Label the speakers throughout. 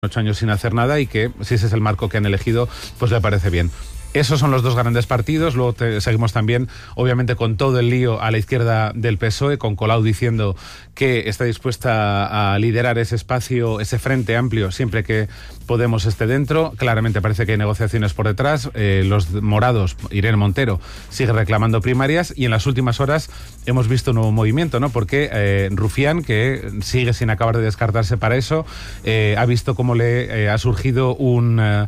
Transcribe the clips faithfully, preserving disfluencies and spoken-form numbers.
Speaker 1: ocho años sin hacer nada y que si ese es el marco que han elegido, pues le parece bien. Esos son los dos grandes partidos. Luego te, seguimos también, obviamente, con todo el lío a la izquierda del P S O E, con Colau diciendo que está dispuesta a liderar ese espacio, ese frente amplio, siempre que Podemos esté dentro. Claramente parece que hay negociaciones por detrás. Eh, los morados, Irene Montero, sigue reclamando primarias y en las últimas horas hemos visto un nuevo movimiento, ¿no? Porque eh, Rufián, que sigue sin acabar de descartarse para eso, eh, ha visto cómo le eh, ha surgido un eh,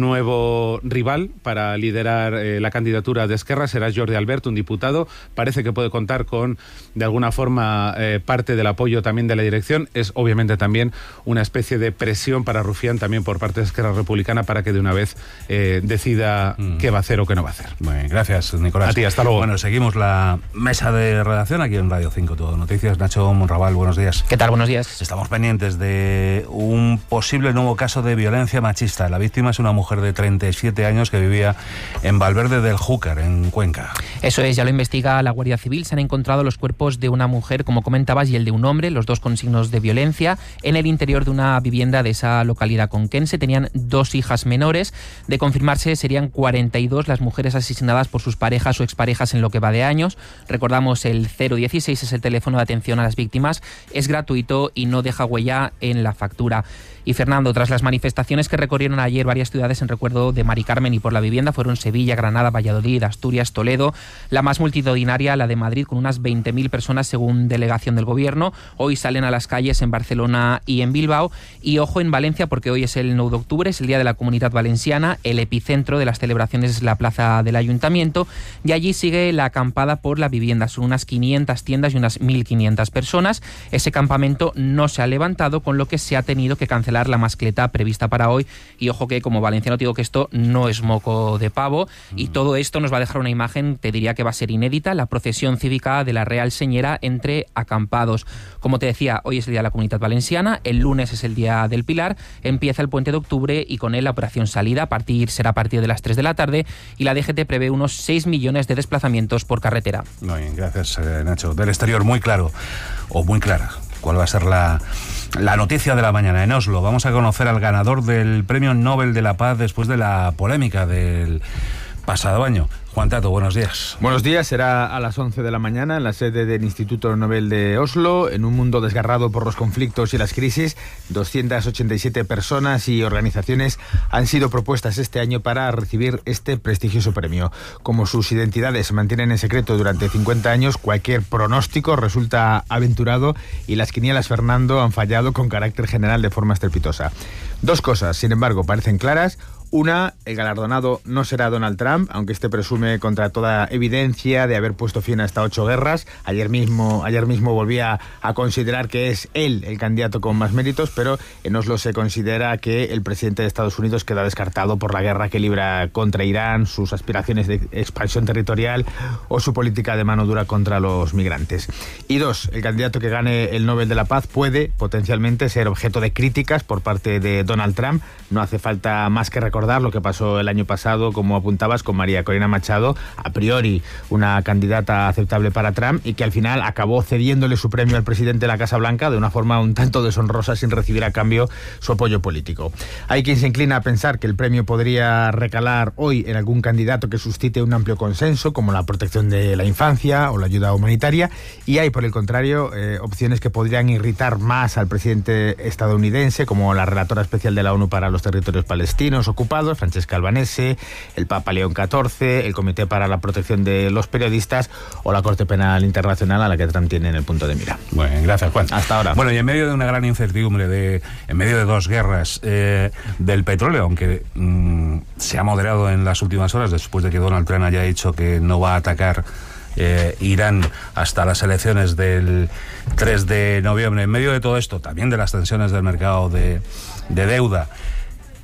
Speaker 1: nuevo rival para liderar eh, la candidatura de Esquerra. Será Jordi Albert, un diputado. Parece que puede contar con, de alguna forma, eh, parte del apoyo también de la dirección. Es obviamente también una especie de presión para Rufián también por parte de Esquerra Republicana para que de una vez eh, decida mm. qué va a hacer o qué no va a hacer.
Speaker 2: Muy bien, gracias, Nicolás.
Speaker 1: A ti, hasta luego.
Speaker 2: Bueno, seguimos la mesa de redacción aquí en Radio cinco Todo Noticias. Nacho Monraval, buenos días.
Speaker 3: ¿Qué tal? Buenos días.
Speaker 2: Estamos pendientes de un posible nuevo caso de violencia machista. La víctima es una mujer de treinta y siete años que vivía en Valverde del Júcar, en Cuenca.
Speaker 3: Eso es, ya lo investiga la Guardia Civil. Se han encontrado los cuerpos de una mujer, como comentabas, y el de un hombre, los dos con signos de violencia, en el interior de una vivienda de esa localidad conquense. Tenían dos hijas menores. De confirmarse, serían cuarenta y dos las mujeres asesinadas por sus parejas o exparejas en lo que va de años. Recordamos, el cero dieciséis es el teléfono de atención a las víctimas. Es gratuito y no deja huella en la factura. Y Fernando, tras las manifestaciones que recorrieron ayer varias ciudades en recuerdo de Mari Carmen y por la vivienda, fueron Sevilla, Granada, Valladolid, Asturias, Toledo, la más multitudinaria, la de Madrid, con unas veinte mil personas según delegación del gobierno. Hoy salen a las calles en Barcelona y en Bilbao. Y ojo en Valencia, porque hoy es el nueve de octubre, es el Día de la Comunidad Valenciana. El epicentro de las celebraciones es la plaza del Ayuntamiento y allí sigue la acampada por la vivienda. Son unas quinientas tiendas y unas mil quinientas personas. Ese campamento no se ha levantado, con lo que se ha tenido que cancelar la mascleta prevista para hoy. Y ojo que como valenciano te digo que esto no es moco de pavo y todo esto nos va a dejar una imagen, te diría que va a ser inédita, la procesión cívica de la Real Señera entre acampados. Como te decía, hoy es el Día de la Comunidad Valenciana, el lunes es el Día del Pilar, empieza el Puente de Octubre y con él la operación salida a partir, será a partir de las tres de la tarde y la D G T prevé unos seis millones de desplazamientos por carretera.
Speaker 2: Muy bien, gracias, eh, Nacho. Del exterior muy claro, o muy clara, ¿cuál va a ser la, la noticia de la mañana? En Oslo vamos a conocer al ganador del Premio Nobel de la Paz después de la polémica del pasado año. Juan Tato, buenos días.
Speaker 4: Buenos días, será a las once de la mañana en la sede del Instituto Nobel de Oslo. En un mundo desgarrado por los conflictos y las crisis, doscientas ochenta y siete personas y organizaciones han sido propuestas este año para recibir este prestigioso premio. Como sus identidades se mantienen en secreto durante cincuenta años, cualquier pronóstico resulta aventurado y las quinielas, Fernando, han fallado con carácter general de forma estrepitosa. Dos cosas, sin embargo, parecen claras. Una, el galardonado no será Donald Trump, aunque este presume contra toda evidencia de haber puesto fin a hasta ocho guerras. Ayer mismo, ayer mismo volvía a considerar que es él el candidato con más méritos, pero en Oslo se considera que el presidente de Estados Unidos queda descartado por la guerra que libra contra Irán, sus aspiraciones de expansión territorial o su política de mano dura contra los migrantes. Y dos, el candidato que gane el Nobel de la Paz puede potencialmente ser objeto de críticas por parte de Donald Trump. No hace falta más que recordar lo que pasó el año pasado, como apuntabas, con María Corina Machado, a priori una candidata aceptable para Trump y que al final acabó cediéndole su premio al presidente de la Casa Blanca de una forma un tanto deshonrosa sin recibir a cambio su apoyo político. Hay quien se inclina a pensar que el premio podría recalar hoy en algún candidato que suscite un amplio consenso, como la protección de la infancia o la ayuda humanitaria, y hay, por el contrario, eh, opciones que podrían irritar más al presidente estadounidense, como la relatora especial de la ONU para los territorios palestinos ocupados, Francesca Albanese, el Papa León catorce, el Comité para la Protección de los Periodistas o la Corte Penal Internacional, a la que Trump tiene en el punto de mira.
Speaker 2: Bueno, gracias, Juan.
Speaker 4: Hasta ahora.
Speaker 2: Bueno, y en medio de una gran incertidumbre, de, en medio de dos guerras eh, del petróleo, aunque mmm, se ha moderado en las últimas horas después de que Donald Trump haya dicho que no va a atacar Eh, Irán hasta las elecciones del tres de noviembre. En medio de todo esto, también de las tensiones del mercado de, de deuda,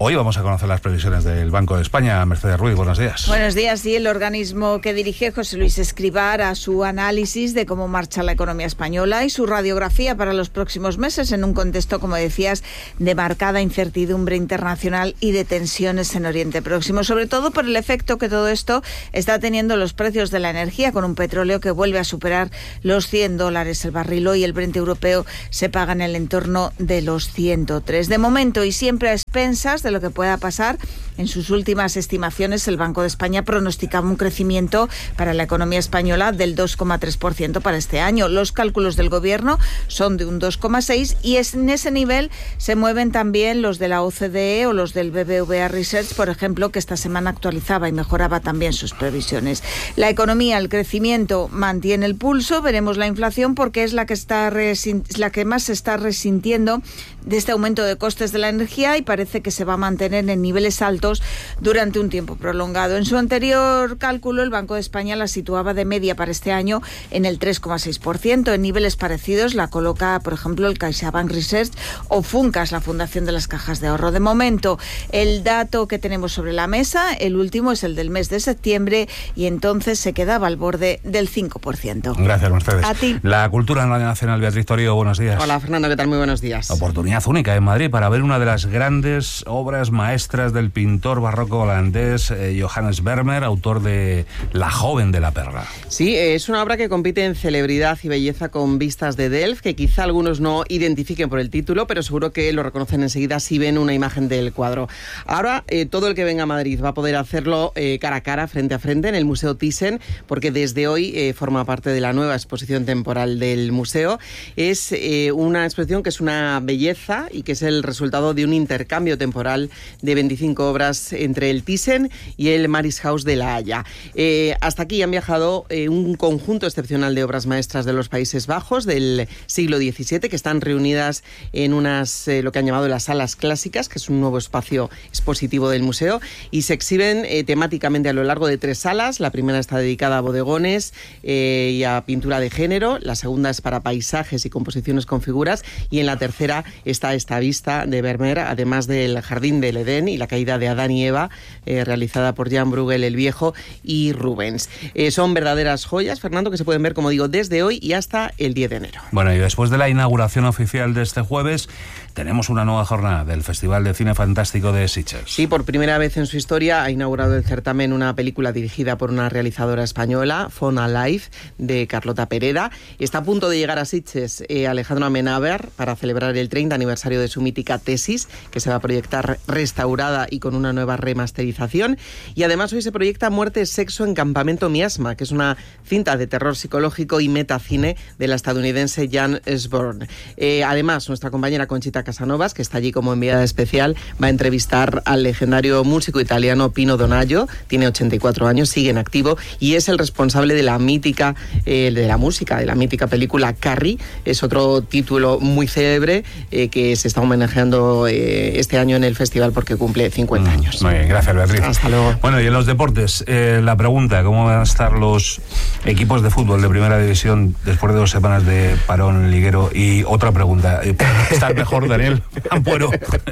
Speaker 2: Hoy vamos a conocer las previsiones del Banco de España. Mercedes Ruiz, buenos días.
Speaker 5: Buenos días. Sí, el organismo que dirige José Luis Escrivá hará su análisis de cómo marcha la economía española y su radiografía para los próximos meses en un contexto, como decías, de marcada incertidumbre internacional y de tensiones en Oriente Próximo, sobre todo por el efecto que todo esto está teniendo los precios de la energía, con un petróleo que vuelve a superar los cien dólares el barril. Hoy el Brent europeo se paga en el entorno de los ciento tres. De momento, y siempre a expensas de lo que pueda pasar, en sus últimas estimaciones el Banco de España pronosticaba un crecimiento para la economía española del dos coma tres por ciento para este año. Los cálculos del Gobierno son de un dos coma seis por ciento y es, en ese nivel se mueven también los de la O C D E o los del B B V A Research, por ejemplo, que esta semana actualizaba y mejoraba también sus previsiones. La economía, el crecimiento mantiene el pulso. Veremos la inflación, porque es la que está resin- la que más se está resintiendo de este aumento de costes de la energía, y parece que se va a mantener en niveles altos durante un tiempo prolongado. En su anterior cálculo, el Banco de España la situaba de media para este año en el tres coma seis por ciento. En niveles parecidos la coloca, por ejemplo, el CaixaBank Research o Funcas, la Fundación de las Cajas de Ahorro. De momento, el dato que tenemos sobre la mesa, el último, es el del mes de septiembre, y entonces se quedaba al borde del cinco por ciento.
Speaker 2: Gracias, Mercedes.
Speaker 5: A ti.
Speaker 2: La cultura en Radio Nacional, Beatriz Torío, buenos días.
Speaker 6: Hola, Fernando, ¿qué tal? Muy buenos días.
Speaker 2: Oportunidad única en Madrid para ver una de las grandes obras maestras del pintor barroco holandés eh, Johannes Vermeer, autor de La joven de la perla.
Speaker 6: Sí, es una obra que compite en celebridad y belleza con vistas de Delft, que quizá algunos no identifiquen por el título, pero seguro que lo reconocen enseguida si ven una imagen del cuadro. Ahora, eh, todo el que venga a Madrid va a poder hacerlo eh, cara a cara, frente a frente, en el Museo Thyssen, porque desde hoy eh, forma parte de la nueva exposición temporal del museo. Es eh, una exposición que es una belleza y que es el resultado de un intercambio temporal de veinticinco obras entre el Thyssen y el Marishaus de La Haya. Eh, hasta aquí han viajado eh, un conjunto excepcional de obras maestras de los Países Bajos del siglo diecisiete, que están reunidas en unas, eh, lo que han llamado las salas clásicas, que es un nuevo espacio expositivo del museo, y se exhiben eh, temáticamente a lo largo de tres salas. La primera está dedicada a bodegones eh, y a pintura de género, la segunda es para paisajes y composiciones con figuras, y en la tercera está esta vista de Vermeer, además del Jardín del Edén y la caída de Adán y Eva, eh, realizada por Jan Bruegel el Viejo y Rubens. Eh, son verdaderas joyas, Fernando, que se pueden ver, como digo, desde hoy y hasta el diez de enero.
Speaker 2: Bueno, y después de la inauguración oficial de este jueves, tenemos una nueva jornada del Festival de Cine Fantástico de Sitges.
Speaker 6: Sí, por primera vez en su historia ha inaugurado el certamen una película dirigida por una realizadora española, Fauna Life, de Carlota Pereda. Está a punto de llegar a Sitges eh, Alejandro Amenábar para celebrar el treinta aniversario de su mítica Tesis, que se va a proyectar restaurada y con una nueva remasterización. Y además hoy se proyecta Muerte, Sexo en Campamento Miasma, que es una cinta de terror psicológico y metacine de la estadounidense Jan Sborn. Eh, además, nuestra compañera Conchita Casanovas, que está allí como enviada especial, va a entrevistar al legendario músico italiano Pino Donaggio. Tiene ochenta y cuatro años, sigue en activo y es el responsable de la mítica, eh, de la música, de la mítica película Carrie. Es otro título muy célebre eh, que se está homenajeando eh, este año en el festival porque cumple cincuenta años.
Speaker 2: Muy bien, gracias, Beatriz.
Speaker 6: Hasta luego.
Speaker 2: Bueno, y en los deportes, eh, la pregunta, ¿cómo van a estar los equipos de fútbol de Primera División después de dos semanas de parón liguero? Y otra pregunta, ¿estás mejor, Daniel Ampuero?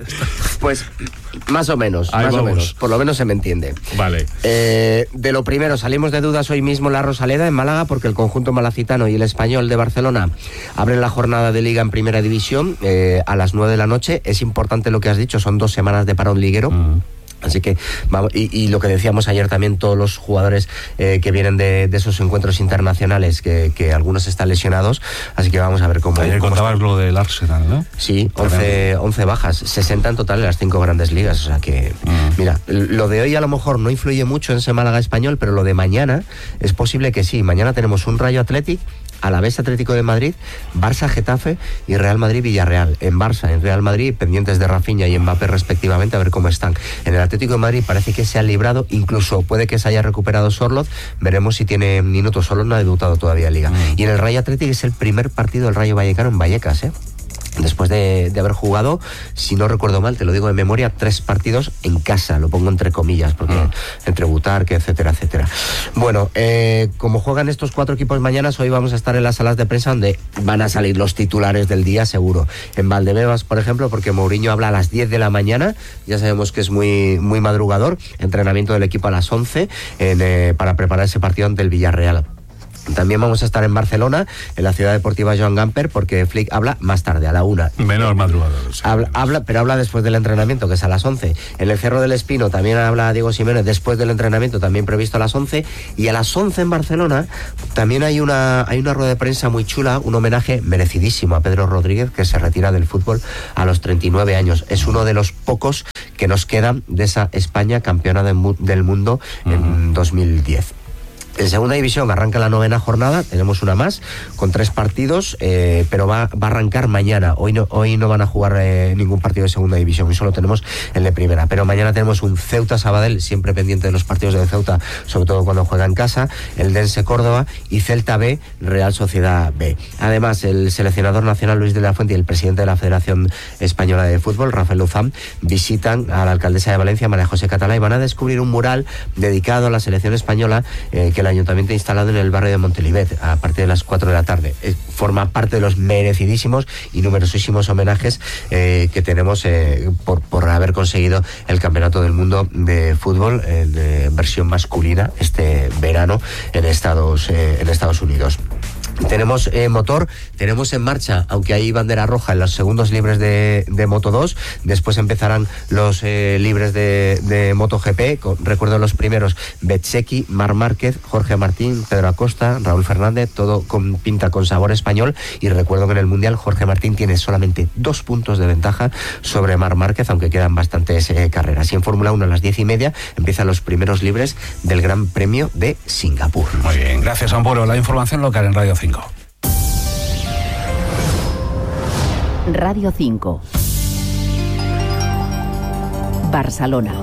Speaker 7: Pues más o menos,
Speaker 2: Ahí
Speaker 7: más
Speaker 2: vamos.
Speaker 7: o menos, por lo menos se me entiende.
Speaker 2: Vale.
Speaker 7: Eh, de lo primero, salimos de dudas hoy mismo en la Rosaleda, en Málaga, porque el conjunto malacitano y el Español de Barcelona abren la jornada de Liga en Primera División eh, a las nueve de la noche. Es importante lo que has dicho, son dos semanas de parón liguero. Mm. Así que vamos, y, y lo que decíamos ayer también, todos los jugadores eh, que vienen de, de esos encuentros internacionales, que, que algunos están lesionados, así que vamos a ver cómo...
Speaker 2: Ayer
Speaker 7: cómo
Speaker 2: contabas
Speaker 7: está.
Speaker 2: Lo del Arsenal, ¿no?
Speaker 7: Sí, once, once bajas, sesenta en total en las cinco grandes ligas, o sea que, mm. mira, lo de hoy a lo mejor no influye mucho en ese Málaga Español, pero lo de mañana es posible que sí. Mañana tenemos un Rayo Athletic, Alavés Atlético de Madrid, Barça Getafe y Real Madrid Villarreal. En Barça, en Real Madrid, pendientes de Rafinha y Mbappé respectivamente, a ver cómo están. En el Atlético de Madrid parece que se ha librado, incluso puede que se haya recuperado Sorloth, veremos si tiene minutos. Sorloth no ha debutado todavía en Liga. Mm. Y en el Rayo Atlético es el primer partido del Rayo Vallecano en Vallecas, ¿eh? después de, de haber jugado, si no recuerdo mal, te lo digo de memoria, tres partidos en casa, lo pongo entre comillas, porque mm. entre Butarque, etcétera, etcétera. Bueno, eh, como juegan estos cuatro equipos mañana, hoy vamos a estar en las salas de prensa donde van a salir los titulares del día, seguro. En Valdebebas, por ejemplo, porque Mourinho habla a las diez de la mañana, ya sabemos que es muy, muy madrugador, entrenamiento del equipo a las once en, eh, para preparar ese partido ante el Villarreal. También vamos a estar en Barcelona, en la ciudad deportiva Joan Gamper, porque Flick habla más tarde, a la una.
Speaker 2: Menor madrugador. Sí.
Speaker 7: Habla, habla, pero habla después del entrenamiento, que es a las once. En el Cerro del Espino también habla Diego Simeone después del entrenamiento, también previsto a las once. Y a las once en Barcelona también hay una, hay una rueda de prensa muy chula, un homenaje merecidísimo a Pedro Rodríguez, que se retira del fútbol a los treinta y nueve años. Es uno de los pocos que nos quedan de esa España campeona de, del mundo uh-huh. en dos mil diez. En segunda división arranca la novena jornada, tenemos una más, con tres partidos, eh, pero va, va a arrancar mañana. Hoy no, hoy no van a jugar eh, ningún partido de segunda división, hoy solo tenemos el de primera. Pero mañana tenemos un Ceuta-Sabadell, siempre pendiente de los partidos de Ceuta, sobre todo cuando juega en casa, el Dense Córdoba y Celta B, Real Sociedad B. Además, el seleccionador nacional Luis de la Fuente y el presidente de la Federación Española de Fútbol, Rafael Luzán, visitan a la alcaldesa de Valencia, María José Catalá, y van a descubrir un mural dedicado a la selección española eh, que el ayuntamiento ha instalado en el barrio de Montelivet a partir de las cuatro de la tarde. Eh, forma parte de los merecidísimos y numerosísimos homenajes eh, que tenemos eh, por, por haber conseguido el Campeonato del Mundo de Fútbol en eh, versión masculina este verano en Estados, eh, en Estados Unidos. Tenemos eh, motor, tenemos en marcha, aunque hay bandera roja en los segundos libres de, de Moto dos, después empezarán los eh, libres de, de MotoGP, con, recuerdo los primeros, Bezzecchi, Marc Márquez, Jorge Martín, Pedro Acosta, Raúl Fernández, todo con pinta con sabor español, y recuerdo que en el Mundial Jorge Martín tiene solamente dos puntos de ventaja sobre Marc Márquez, aunque quedan bastantes eh, carreras. Y en Fórmula uno a las diez y media empiezan los primeros libres del Gran Premio de Singapur.
Speaker 2: Muy bien, gracias Amparo. La información local en Radio cinco.
Speaker 8: Radio cinco. Barcelona.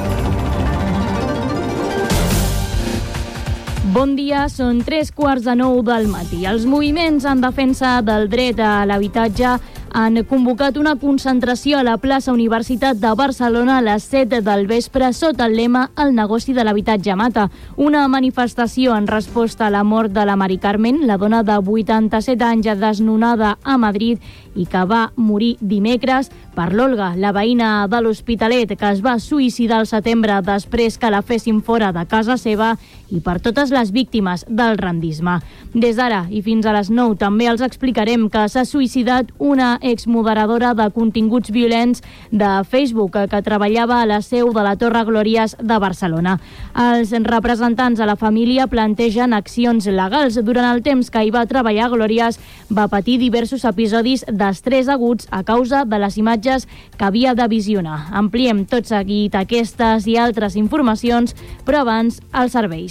Speaker 9: Bon dia, són tres quarts de nou del matí. Els moviments en defensa del dret a l'habitatge han convocat una concentració a la plaça Universitat de Barcelona a les set del vespre sota el lema El negoci de l'habitatge mata. Una manifestació en resposta a la mort de la Mari Carmen, la dona de vuitanta-set anys desnonada a Madrid i que va morir dimecres, per l'Olga, la veïna de l'Hospitalet, que es va suïcidar al setembre després que la fessin fora de casa seva, i per totes les víctimes del rendisme. Des d'ara i fins a les nou també els explicarem que s'ha suïcidat una exmoderadora de continguts violents de Facebook que treballava a la seu de la Torre Glòries de Barcelona. Els representants de la família plantegen accions legals. Durant el temps que hi va treballar, Glòries va patir diversos episodis d'estrès aguts a causa de les imatges que havia de visionar. Ampliem tot seguit aquestes i altres informacions, però abans els serveis.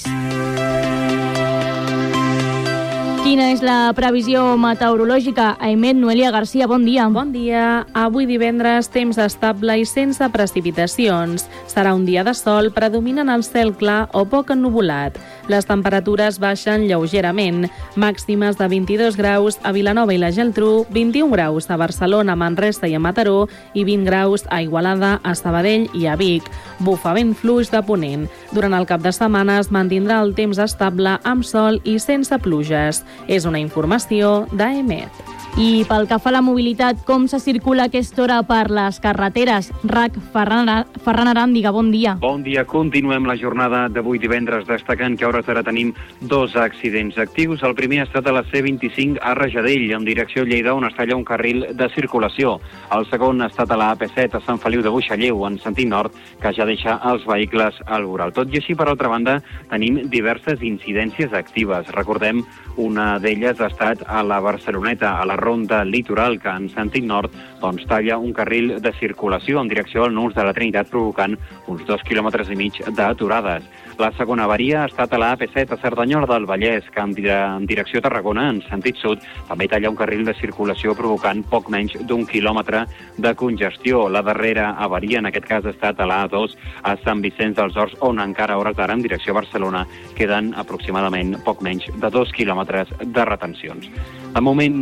Speaker 9: Quina és la previsió meteorològica? Aimet Noelia Garcia, bon dia.
Speaker 10: Bon dia. Avui divendres, temps estable i sense precipitacions. Serà un dia de sol, predominant el cel clar o poc ennuvolat. Les temperatures baixen lleugerament. Màximes de vint-i-dos graus a Vilanova i la Geltrú, vint-i-un graus a Barcelona, Manresa i a Mataró i vint graus a Igualada, a Sabadell i a Vic. Bufa vent fluix de ponent. Durant el cap de setmana es mantindrà el temps estable amb sol i sense pluges. És una informació d'A E M E T.
Speaker 9: I pel que fa a la mobilitat, com se circula a aquesta hora per les carreteres? R A C, Ferran, Ferran Aràndiga, bon dia.
Speaker 11: Bon dia, continuem la jornada d'avui divendres, destacant que a hores d'ara tenim dos accidents actius. El primer ha estat a la C vint-i-cinc a Rajadell, en direcció a Lleida, on es talla un carril de circulació. El segon ha estat a la A P set a Sant Feliu de Buixalleu, en sentit nord, que ja deixa els vehicles al voral. Tot i així, per altra banda, tenim diverses incidències actives. Recordem, una d'elles ha estat a la Barceloneta, a la Ronda Litoral, que en sentit nord doncs, talla un carril de circulació en direcció al nus de la Trinitat, provocant uns dos quilòmetres i mig d'aturades. La segona avaria ha estat a la A P set a Cerdanyola del Vallès, que en, en direcció a Tarragona, en sentit sud, també talla un carril de circulació provocant poc menys d'un quilòmetre de congestió. La darrera avaria, en aquest cas, ha estat a la A dos a Sant Vicenç dels Horts, on encara a hores d'ara, en direcció a Barcelona, queden aproximadament poc menys de dos quilòmetres de retencions. De moment, això seria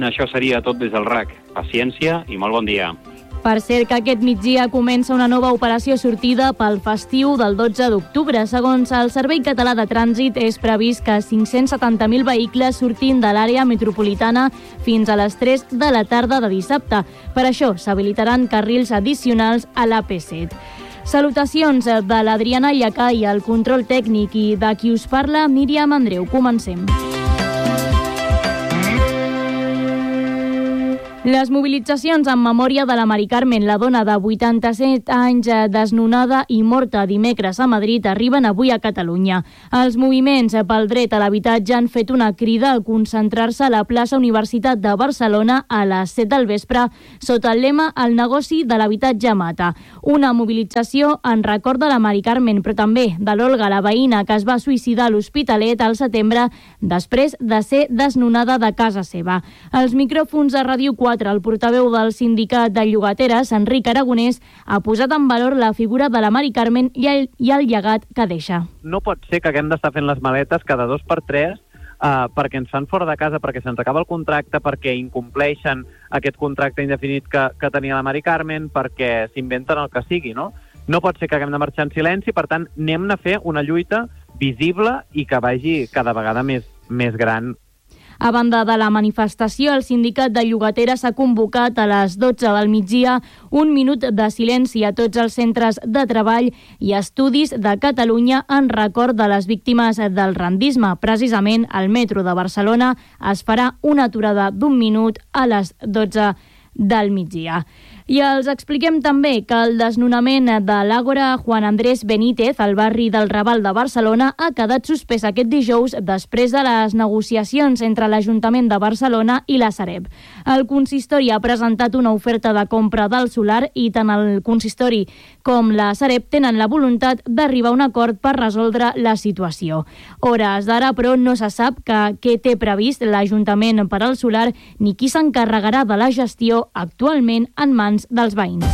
Speaker 11: seria tot des del R A C. Paciència i molt bon dia.
Speaker 9: Per cert, que aquest migdia comença una nova operació sortida pel festiu del dotze d'octubre. Segons el Servei Català de Trànsit, és previst que cinc-cents setanta mil vehicles surtin de l'àrea metropolitana fins a les tres de la tarda de dissabte. Per això s'habilitaran carrils addicionals a l'A P set. Salutacions de l'Adriana Llacai, el control tècnic, i de qui us parla, Míriam Andreu. Comencem. Les mobilitzacions en memòria de la Mari Carmen, la dona de vuitanta-set anys desnonada i morta dimecres a Madrid, arriben avui a Catalunya. Els moviments pel dret a l'habitatge han fet una crida a concentrar-se a la plaça Universitat de Barcelona a les set del vespre sota el lema "El negoci de l'habitatge mata". Una mobilització en record de la Mari Carmen, però també de l'Olga, la veïna que es va suïcidar a l'Hospitalet al setembre després de ser desnonada de casa seva. Els micròfons de Ràdio quatre, el portaveu del sindicat de llogateres, Enric Aragonès, ha posat en valor la figura de la Mari Carmen i el, i el llegat que deixa.
Speaker 12: No pot ser que haguem d'estar fent les maletes cada dos per tres uh, perquè ens fan fora de casa, perquè se'ns acaba el contracte, perquè incompleixen aquest contracte indefinit que, que tenia la Mari Carmen, perquè s'inventen el que sigui, no? No pot ser que haguem de marxar en silenci, per tant, anem a fer una lluita visible i que vagi cada vegada més, més gran.
Speaker 9: A banda de la manifestació, el sindicat de llogateres ha convocat a les dotze del migdia un minut de silenci a tots els centres de treball i estudis de Catalunya en record de les víctimes del rendisme. Precisament, al metro de Barcelona es farà una aturada d'un minut a les dotze del migdia. I els expliquem també que el desnonament de l'Àgora Juan Andrés Benítez al barri del Raval de Barcelona ha quedat suspès aquest dijous després de les negociacions entre l'Ajuntament de Barcelona i la Sareb. El consistori ha presentat una oferta de compra del solar i tant el consistori com la Sareb tenen la voluntat d'arribar a un acord per resoldre la situació. Hores d'ara, però, no se sap que, què té previst l'Ajuntament per al solar ni qui s'encarregarà de la gestió actualment en mans dels veïns.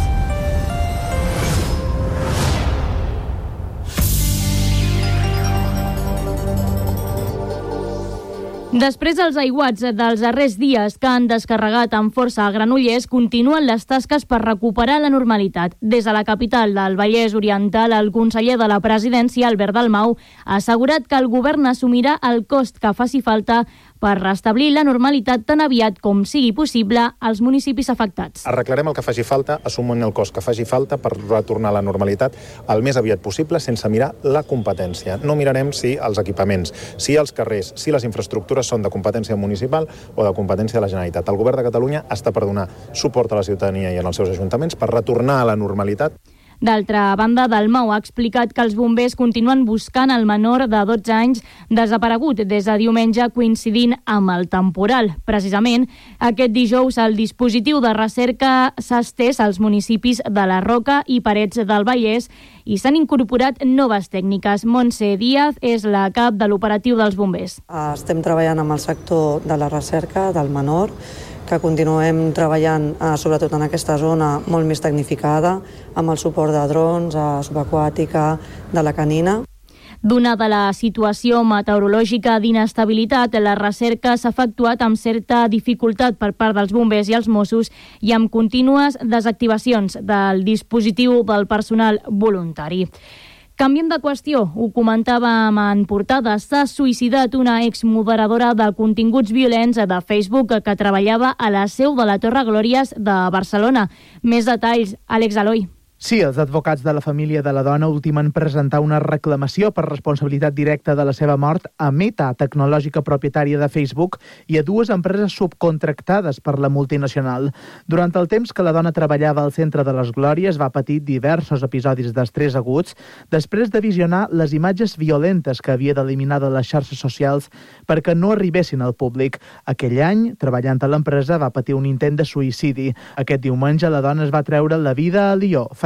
Speaker 9: Després dels aiguats dels darrers dies que han descarregat amb força a Granollers, continuen les tasques per recuperar la normalitat. Des de la capital del Vallès Oriental, el conseller de la Presidència, Albert Dalmau, ha assegurat que el govern assumirà el cost que faci falta per restablir la normalitat tan aviat com sigui possible als municipis afectats.
Speaker 13: Arreglarem el que faci falta, assumint el cost que faci falta per retornar a la normalitat el més aviat possible sense mirar la competència. No mirarem si els equipaments, si els carrers, si les infraestructures són de competència municipal o de competència de la Generalitat. El govern de Catalunya està per donar suport a la ciutadania i als seus ajuntaments per retornar a la normalitat.
Speaker 9: D'altra banda, Dalmau ha explicat que els bombers continuen buscant el menor de dotze anys desaparegut des de diumenge coincidint amb el temporal. Precisament, aquest dijous el dispositiu de recerca s'ha estès als municipis de la Roca i Parets del Vallès i s'han incorporat noves tècniques. Montse Díaz és la cap de l'operatiu dels bombers.
Speaker 14: Estem treballant amb el sector de la recerca del menor, que continuem treballant eh, sobretot en aquesta zona molt més tecnificada, amb el suport de drons, eh, subaquàtica, de la canina.
Speaker 9: Donada la situació meteorològica d'inestabilitat, la recerca s'ha efectuat amb certa dificultat per part dels bombers i els Mossos i amb contínues desactivacions del dispositiu del personal voluntari. Canviem de qüestió, ho comentàvem en portada, s'ha suïcidat una exmoderadora de continguts violents de Facebook que treballava a la seu de la Torre Glòries de Barcelona. Més detalls, Àlex Aloi.
Speaker 15: Sí, els advocats de la família de la dona ultimen presentar una reclamació per responsabilitat directa de la seva mort a Meta, tecnològica propietària de Facebook, i a dues empreses subcontractades per la multinacional. Durant el temps que la dona treballava al centre de les Glòries va patir diversos episodis d'estrès aguts després de visionar les imatges violentes que havia d'eliminar de les xarxes socials perquè no arribessin al públic. Aquell any, treballant a l'empresa, va patir un intent de suïcidi. Aquest diumenge la dona es va treure la vida a Lió, França.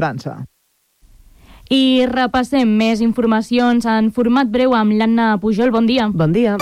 Speaker 9: I repassem més informacions en format breu amb l'Anna Pujol. Bon dia.
Speaker 16: Bon dia.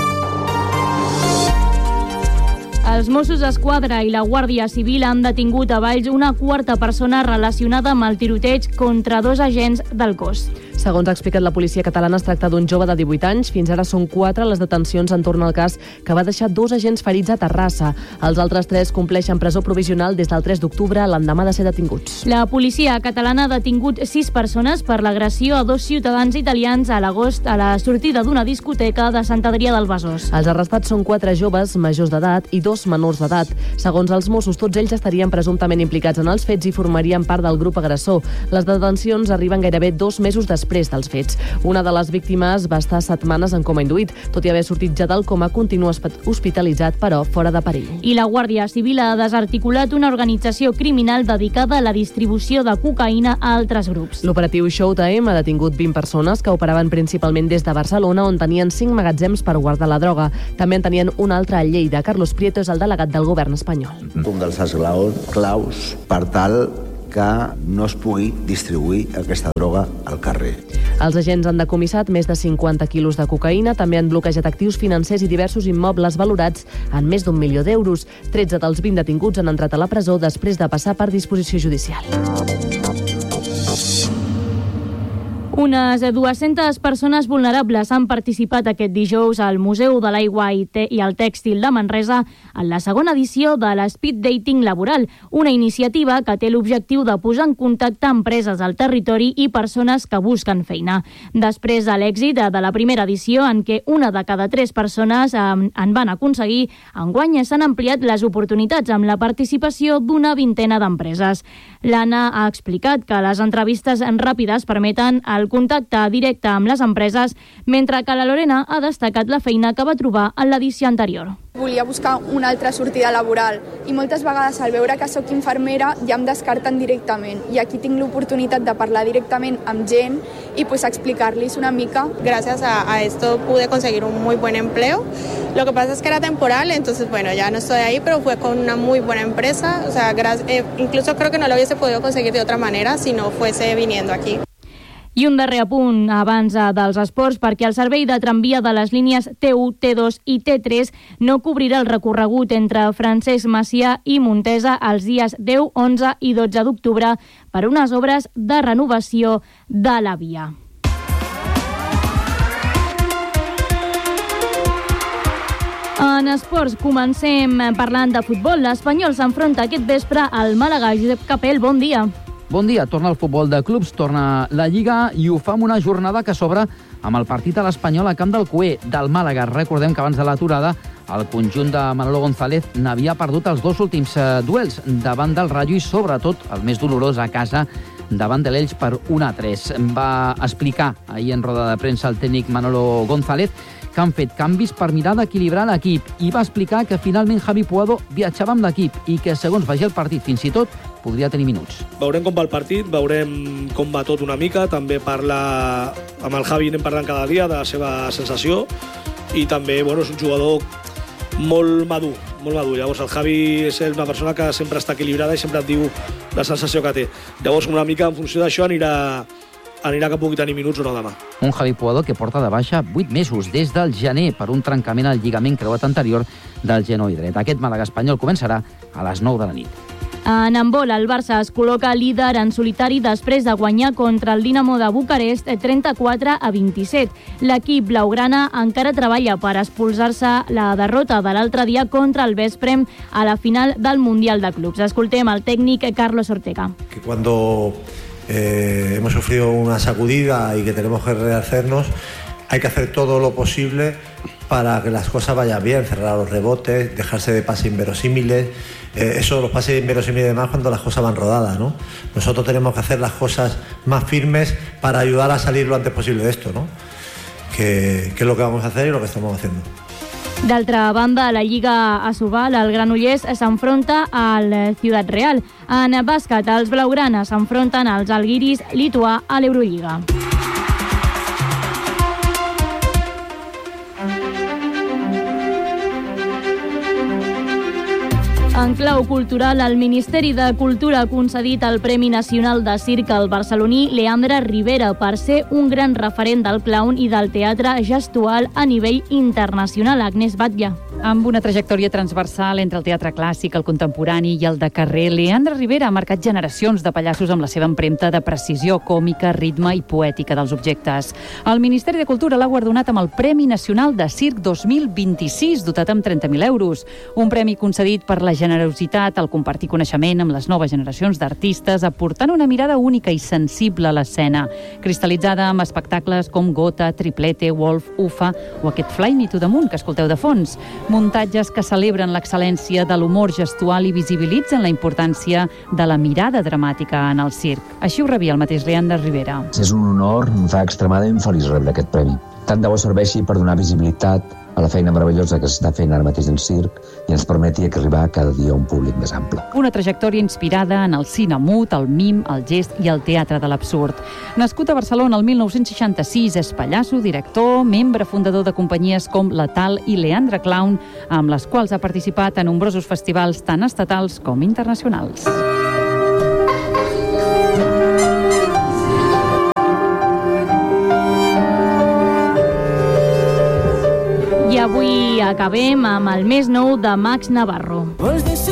Speaker 9: Els Mossos d'Esquadra i la Guàrdia Civil han detingut a Valls una quarta persona relacionada amb el tiroteig contra dos agents del cos.
Speaker 16: Segons ha explicat la policia catalana, es tracta d'un jove de divuit anys. Fins ara són quatre les detencions entorn al cas, que va deixar dos agents ferits a Terrassa. Els altres tres compleixen presó provisional des del tres d'octubre, l'endemà de ser detinguts.
Speaker 9: La policia catalana ha detingut sis persones per l'agressió a dos ciutadans italians a l'agost a la sortida d'una discoteca de Sant Adrià del Besòs.
Speaker 16: Els arrestats són quatre joves majors d'edat i dos menors d'edat. Segons els Mossos, tots ells estarien presumptament implicats en els fets i formarien part del grup agressor. Les detencions arriben gairebé dos mesos després dels fets. Una de les víctimes va estar setmanes en coma induït. Tot i haver sortit ja del coma, continua hospitalitzat, però fora de perill.
Speaker 9: I la Guàrdia Civil ha desarticulat una organització criminal dedicada a la distribució de cocaïna a altres grups.
Speaker 16: L'operatiu Showtime ha detingut vint persones que operaven principalment des de Barcelona, on tenien cinc magatzems per guardar la droga. També en tenien un altre a Lleida. Carlos Prieto és el delegat del govern espanyol.
Speaker 17: Un dels esglaons claus per tal que no es pugui distribuir aquesta droga al carrer.
Speaker 16: Els agents han decomissat més de cinquanta quilos de cocaïna, també han bloquejat actius financers i diversos immobles valorats en més d'un milió d'euros. tretze dels vint detinguts han entrat a la presó després de passar per disposició judicial.
Speaker 9: Unes dues-centes persones vulnerables han participat aquest dijous al Museu de l'Aigua i, i el Tèxtil de Manresa en la segona edició de l'Speed Dating Laboral, una iniciativa que té l'objectiu de posar en contacte empreses al territori i persones que busquen feina. Després de l'èxit de la primera edició, en què una de cada tres persones en van aconseguir, enguany s'han ampliat les oportunitats amb la participació d'una vintena d'empreses. L'Anna ha explicat que les entrevistes ràpides permeten el contacte directe amb les empreses, mentre que la Lorena ha destacat la feina que va trobar en l'edició anterior.
Speaker 18: Volia buscar una altra sortida laboral i moltes vegades al veure que sóc infermera ja em descarten directament i aquí tinc l'oportunitat de parlar directament amb gent y pues explicarles una mica.
Speaker 19: Gracias a, a esto pude conseguir un muy buen empleo. Lo que pasa es que era temporal, entonces bueno, ya no estoy ahí, pero fue con una muy buena empresa. O sea, eh, incluso creo que no lo hubiese podido conseguir de otra manera si no fuese viniendo aquí.
Speaker 9: I un darrer apunt abans dels esports, perquè el servei de tramvia de les línies T u, T dos i T tres no cobrirà el recorregut entre Francesc Macià i Montesa els dies deu, onze i dotze d'octubre per unes obres de renovació de la via. En esports, comencem parlant de futbol. L'Espanyol s'enfronta aquest vespre al Màlaga. Josep Capell, bon dia.
Speaker 20: Bon dia, torna el futbol de clubs, torna la Lliga i ho fa amb una jornada que s'obre amb el partit a l'Espanyol a camp del Cué, del Màlaga. Recordem que abans de l'aturada el conjunt de Manolo González n'havia perdut els dos últims eh, duels davant del Rayo i sobretot el més dolorós a casa davant de l'Elx per un a tres. Va explicar ahir en roda de premsa el tècnic Manolo González que han fet canvis per mirar d'equilibrar l'equip i va explicar que finalment Javi Puado viatjava amb l'equip i que segons vagi el partit fins i tot podria tenir minuts.
Speaker 21: Veurem com va el partit, veurem com va tot una mica, també parla amb el Javi, anem parlant cada dia de la seva sensació i també bueno, és un jugador molt madur, molt madur. Llavors el Javi és una persona que sempre està equilibrada i sempre et diu la sensació que té. Llavors una mica en funció d'això anirà anirà que pugui tenir minuts o no demà.
Speaker 20: Un Javi Puado que porta de baixa vuit mesos des del gener per un trencament al lligament creuat anterior del genoll dret. Aquest Màlaga Espanyol començarà a les nou de la nit.
Speaker 9: En handbol, el Barça es col·loca líder en solitari després de guanyar contra el Dinamo de Bucarest trenta-quatre a vint-i-set. L'equip blaugrana encara treballa per expulsar-se la derrota de l'altre dia contra el Vesprem a la final del Mundial de Clubs. Escoltem el tècnic Carlos Ortega.
Speaker 22: Que cuando eh, hemos sufrido una sacudida y que tenemos que rehacernos, hay que hacer todo lo posible para que las cosas vayan bien, cerrar los rebotes, dejarse de pases inverosímiles. Eh, eso, los pases inverosímiles y demás, cuando las cosas van rodadas, ¿no? Nosotros tenemos que hacer las cosas más firmes para ayudar a salir lo antes posible de esto, ¿no? Que, que es lo que vamos a hacer y lo que estamos haciendo.
Speaker 9: D'altra banda, a la Lliga Asobal, el Granollers s'enfronta al Ciutat Real. En bàsquet, els blaugranes s'enfronten als Alguiris lituà a l'Eurolliga. En clau cultural, el Ministeri de Cultura ha concedit el Premi Nacional de Circ al barceloní Leandre Rivera per ser un gran referent del clown i del teatre gestual a nivell internacional. Agnès Batlle.
Speaker 1: Amb una trajectòria transversal entre el teatre clàssic, el contemporani i el de carrer, Leandre Rivera ha marcat generacions de pallassos amb la seva empremta de precisió còmica, ritme i poètica dels objectes. El Ministeri de Cultura l'ha guardonat amb el Premi Nacional de Circ dos mil vint-i-sis, dotat amb trenta mil euros. Un premi concedit per la generositat al compartir coneixement amb les noves generacions d'artistes, aportant una mirada única i sensible a l'escena, cristal·litzada amb espectacles com Gota, Triplete, Wolf, Ufa o aquest Fly Me to the Moon que escolteu de fons. Muntatges que celebren l'excel·lència de l'humor gestual i visibilitzen la importància de la mirada dramàtica en el circ. Així ho rebia el mateix Leandre Rivera.
Speaker 3: És un honor, em fa extremadament feliç rebre aquest premi. Tant de bo serveixi per donar visibilitat a la feina meravellosa que s'està fent ara mateix en circ i ens permeti arribar cada dia a un públic més ample.
Speaker 1: Una trajectòria inspirada en el cine mut, el mim, el gest i el teatre de l'absurd. Nascut a Barcelona el mil nou-cents seixanta-sis, és pallasso, director, membre fundador de companyies com La Tal i Leandre Clown, amb les quals ha participat a nombrosos festivals tant estatals com internacionals.
Speaker 9: I avui acabem amb el més nou de Max Navarro.